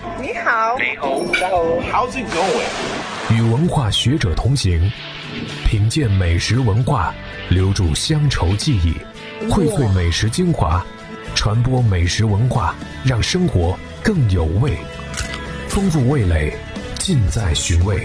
你好， 你好，大家好 How's it going？ 与文化学者同行，品鉴美食文化，留住乡愁记忆，荟萃美食精华，传播美食文化，让生活更有味。丰富味蕾，尽在寻味。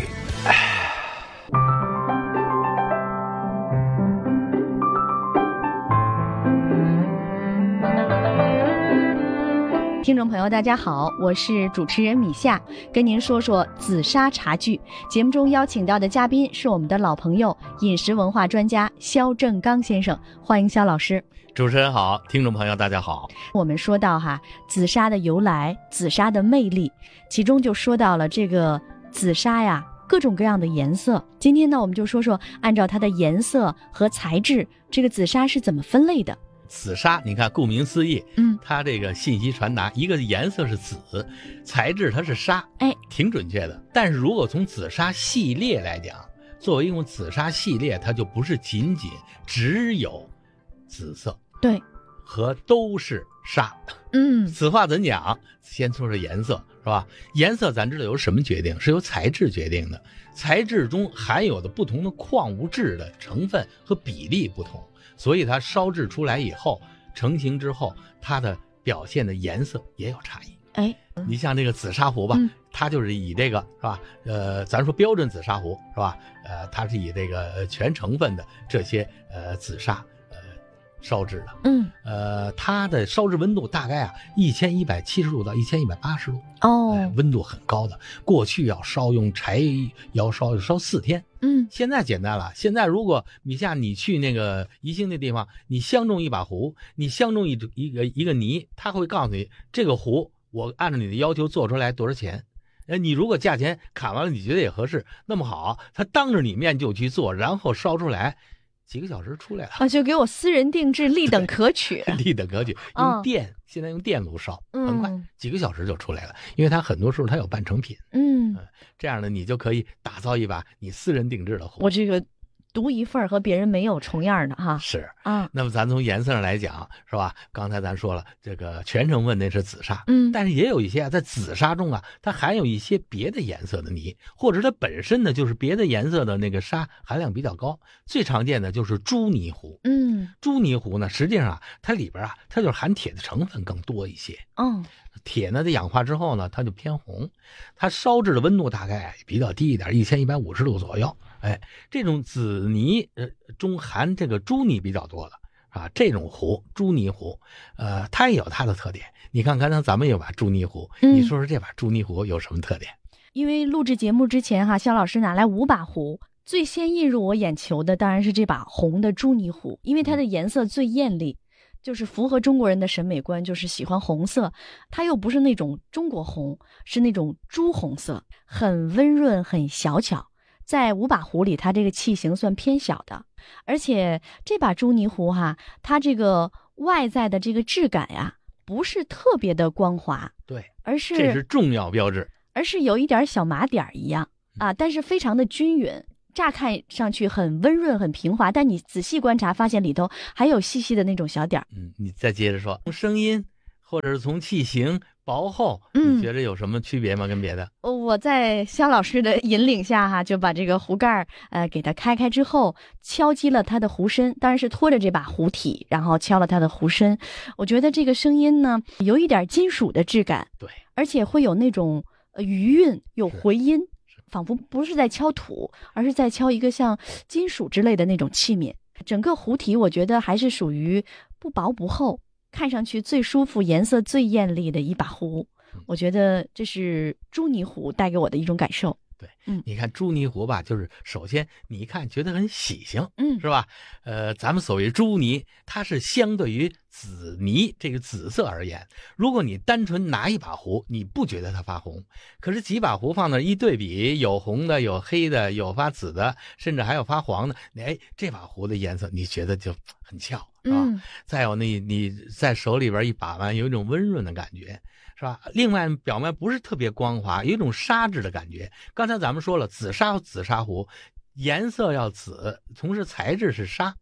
听众朋友大家好，我是主持人米夏，跟您说说紫砂茶具。节目中邀请到的嘉宾是我们的老朋友，饮食文化专家肖正刚先生，欢迎肖老师。 主持人好，听众朋友大家好。 我们说到紫砂的由来，紫砂的魅力，其中就说到了这个紫砂呀，各种各样的颜色。今天呢，我们就说说按照它的颜色和材质，这个紫砂是怎么分类的。 紫砂，你看顾名思义，它这个信息传达，一个颜色是紫，材质它是砂，挺准确的。但是如果从紫砂系列来讲，作为一种紫砂系列，它就不是仅仅只有紫色， 对， 和都是砂。此话怎讲？先说说颜色，是吧？颜色咱知道由什么决定？是由材质决定的，材质中含有的不同的矿物质的成分和比例不同。所以它烧制出来以后，成型之后，它的表现的颜色也有差异。你像这个紫砂壶吧，它就是以这个是吧？咱说标准紫砂壶是吧？它是以这个全成分的这些紫砂烧制的。它的烧制温度大概1170度到1180度。温度很高的。过去要烧用柴窑烧4天。现在简单了。现在如果米夏你去那个宜兴那地方，你相中一把壶，你相中一个泥，他会告诉你这个壶我按照你的要求做出来多少钱。你如果价钱砍完了，你觉得也合适，那么好，他当着你面就去做，然后烧出来。几个小时出来了， 就给我私人定制，立等可取。 立等可取，用电，现在用电炉烧，很快，几个小时就出来了。因为它很多时候它有半成品，这样呢，你就可以打造一把你私人定制的壶。 我这个独一份和别人没有重样的哈。 是那么咱从颜色上来讲，是吧？刚才咱说了，这个全成分那是紫砂，但是也有一些在紫砂中它含有一些别的颜色的泥，或者它本身呢就是别的颜色的那个砂含量比较高。最常见的就是朱泥壶。朱泥壶呢，实际上它里边它就是含铁的成分更多一些。铁呢在氧化之后呢，它就偏红。它烧制的温度大概比较低一点，1150度左右。这种紫泥中含这个朱泥比较多的这种壶，朱泥壶，它也有它的特点。你看刚才咱们有把朱泥壶，你说说这把朱泥壶有什么特点？ 因为录制节目之前肖老师拿来5把壶，最先映入我眼球的当然是这把红的朱泥壶，因为它的颜色最艳丽，就是符合中国人的审美观，就是喜欢红色。它又不是那种中国红，是那种朱红色，很温润，很小巧。在5把壶里，它这个器型算偏小的，而且这把朱泥壶它这个外在的这个质感不是特别的光滑， 对， 而是这是重要标志， 而是有一点小麻点一样但是非常的均匀，乍看上去很温润很平滑，但你仔细观察发现里头还有细细的那种小点。 你再接着说，从声音或者是从器型薄厚，你觉得有什么区别吗？跟别的？ 我在肖老师的引领下就把这个壶盖给它开之后，敲击了它的壶身，当然是拖着这把壶体，然后敲了它的壶身。我觉得这个声音呢，有一点金属的质感， 对， 而且会有那种余韵，有回音，仿佛不是在敲土，而是在敲一个像金属之类的那种器皿。整个壶体我觉得还是属于不薄不厚，看上去最舒服，颜色最艳丽的一把壶。我觉得这是朱泥壶带给我的一种感受。 对，你看朱泥壶吧，就是首先你一看觉得很喜庆，是吧？咱们所谓朱泥，它是相对于紫泥这个紫色而言，如果你单纯拿一把壶，你不觉得它发红。可是几把壶放那一对比，有红的，有黑的，有发紫的，甚至还有发黄的，这把壶的颜色你觉得就很俏，是吧？再有你在手里边一把玩，有一种温润的感觉。是吧？另外表面不是特别光滑，有一种砂质的感觉。刚才咱们说了，紫砂壶颜色要紫，同时材质是砂。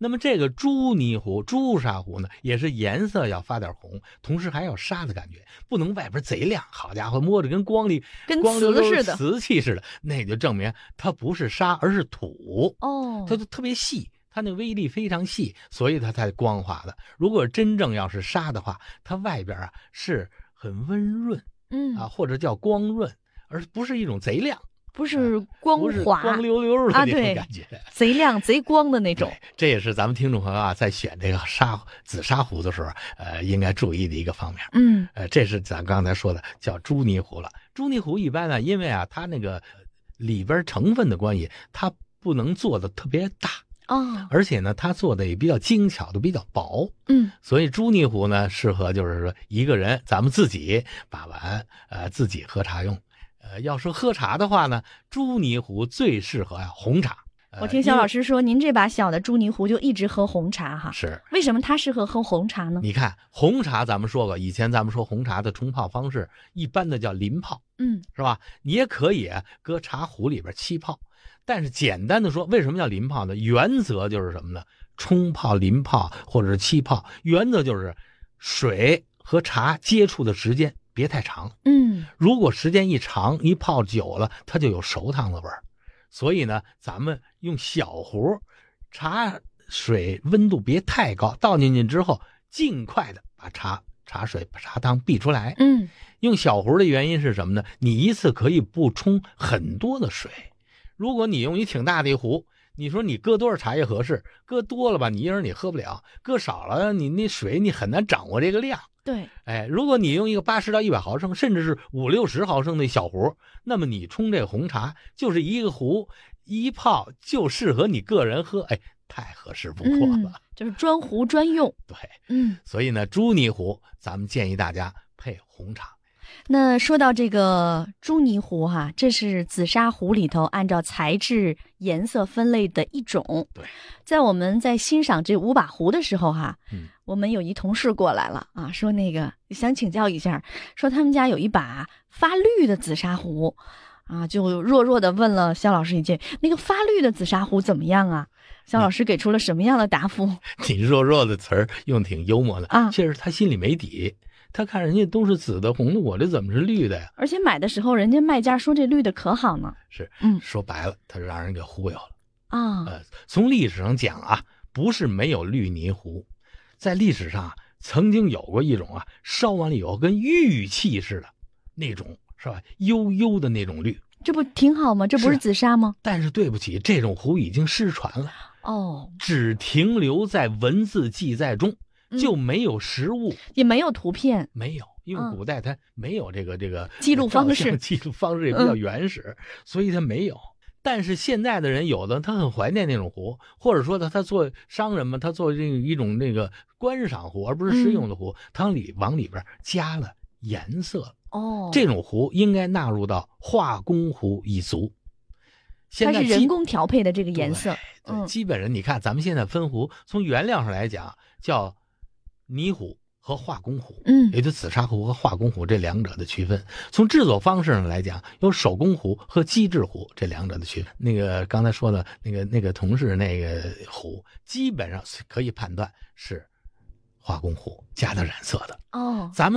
那么这个朱泥壶、朱砂壶呢，也是颜色要发点红，同时还要沙的感觉，不能外边贼亮，好家伙，摸着跟光溜溜似的， 瓷器似的，那就证明它不是沙，而是土。它就特别细，它那微粒非常细，所以它才光滑的。如果真正要是沙的话，它外边是很温润，或者叫光润，而不是一种贼亮。 不是光滑、 光溜溜的那种感觉， 贼亮贼光的那种。 这也是咱们听众朋友啊，在选这个紫砂壶的时候，应该注意的一个方面。这是咱刚才说的叫朱泥壶了。朱泥壶一般呢，因为啊，它那个里边成分的关系，它不能做的特别大。而且呢，它做的也比较精巧的，比较薄。所以朱泥壶呢，适合就是说一个人咱们自己把玩，自己喝茶用。要说喝茶的话呢，朱泥壶最适合红茶。 我听肖老师说，您这把小的朱泥壶就一直喝红茶哈。 是， 为什么它适合喝红茶呢？ 你看红茶，咱们说过，以前咱们说红茶的冲泡方式，一般的叫淋泡，是吧？你也可以搁茶壶里边沏泡，但是简单的说，为什么叫淋泡呢？原则就是什么呢？冲泡、淋泡或者是沏泡，原则就是水和茶接触的时间别太长。如果时间一长，一泡久了，它就有熟汤的味儿。所以呢，咱们用小壶，茶水温度别太高，倒进去之后，尽快的把茶汤避出来。用小壶的原因是什么呢？你一次可以不冲很多的水。如果你用一挺大的一壶，你说你搁多少茶叶合适？搁多了吧，你一人你喝不了；搁少了，你那水你很难掌握这个量。 对， 如果你用一个80到100毫升，甚至是50、60毫升的小壶，那么你冲这个红茶就是一个壶一泡就适合你个人喝，太合适不过了。 就是专壶专用。 对，所以呢，朱泥壶咱们建议大家配红茶。 那说到这个朱泥壶哈，这是紫砂壶里头按照材质、颜色分类的一种。 对， 在我们在欣赏这5把壶的时候哈，我们有一同事过来了啊，说那个想请教一下，说他们家有一把发绿的紫砂壶啊，就弱的问了肖老师一句，那个发绿的紫砂壶怎么样啊？肖老师给出了什么样的答复？ 你弱的词儿用挺幽默的啊，其实他心里没底。他看人家都是紫的红的，我这怎么是绿的呀？ 而且买的时候人家卖家说这绿的可好呢。 是，说白了他是让人给忽悠了。从历史上讲啊，不是没有绿泥壶，在历史上曾经有过一种烧完了以后跟玉器似的那种，是吧？幽幽的那种绿， 这不挺好吗？这不是紫砂吗？ 但是对不起，这种壶已经失传了。只停留在文字记载中。就没有实物， 也没有图片， 没有，因为古代它没有这个记录方式， 记录方式也比较原始，所以它没有。但是现在的人有的他很怀念那种壶，或者说他做商人嘛，他做这一种那个观赏壶，而不是实用的壶，他往里边加了颜色。这种壶应该纳入到化工壶一族。 它是人工调配的这个颜色。 对，基本上你看咱们现在分壶，从原料上来讲叫泥壶和化工壶，也就紫砂壶和化工壶这两者的区分。从制作方式上来讲，有手工壶和机制壶这两者的区分。那个刚才说的那个同事那个壶，基本上可以判断是化工壶加的染色的。咱们